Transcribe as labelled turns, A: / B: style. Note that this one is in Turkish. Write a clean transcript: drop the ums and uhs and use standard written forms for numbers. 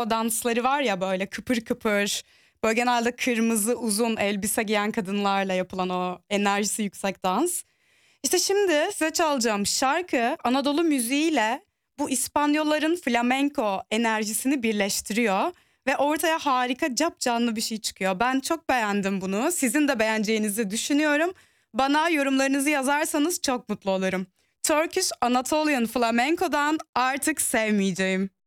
A: dansları var ya, böyle kıpır kıpır. Böyle genelde kırmızı uzun elbise giyen kadınlarla yapılan o enerjisi yüksek dans. İşte şimdi size çalacağım şarkı Anadolu müziğiyle bu İspanyolların flamenco enerjisini birleştiriyor. Ve ortaya harika capcanlı bir şey çıkıyor. Ben çok beğendim bunu. Sizin de beğeneceğinizi düşünüyorum. Bana yorumlarınızı yazarsanız çok mutlu olurum. Turkish Anatolian Flamenco'dan Artık Sevmeyeceğim.